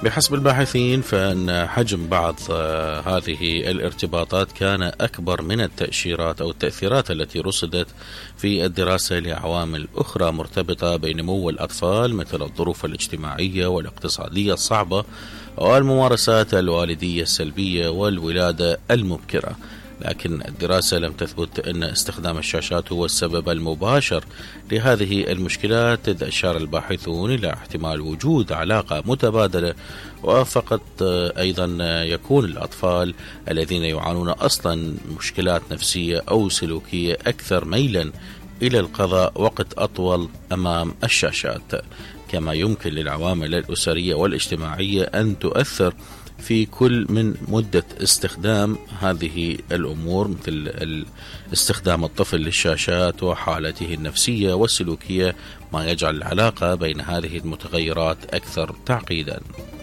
بحسب الباحثين فإن حجم بعض هذه الارتباطات كان أكبر من التأشيرات أو التأثيرات التي رصدت في الدراسة لعوامل أخرى مرتبطة بنمو الأطفال، مثل الظروف الاجتماعية والاقتصادية الصعبة والممارسات الوالدية السلبية والولادة المبكرة. لكن الدراسة لم تثبت أن استخدام الشاشات هو السبب المباشر لهذه المشكلات، إذ أشار الباحثون إلى احتمال وجود علاقة متبادلة، وفقط أيضا يكون الأطفال الذين يعانون أصلا مشكلات نفسية أو سلوكية أكثر ميلا إلى القضاء وقت أطول أمام الشاشات. كما يمكن للعوامل الأسرية والاجتماعية أن تؤثر في كل من مدة استخدام هذه الأمور، مثل استخدام الطفل للشاشات وحالته النفسية والسلوكية، ما يجعل العلاقة بين هذه المتغيرات أكثر تعقيدا.